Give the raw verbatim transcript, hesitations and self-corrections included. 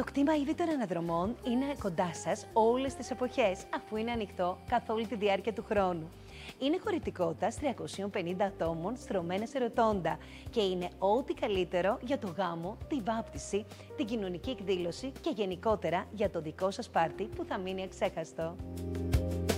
κτήμα είδη των αναδρομών είναι κοντά σας όλες τις εποχές, αφού είναι ανοιχτό καθ' όλη τη διάρκεια του χρόνου. Είναι χωρητικότητας τριακοσίων πενήντα ατόμων στρωμένα σε ρωτώντα και είναι ό,τι καλύτερο για το γάμο, τη βάπτιση, την κοινωνική εκδήλωση και γενικότερα για το δικό σας πάρτι που θα μείνει αξέχαστο.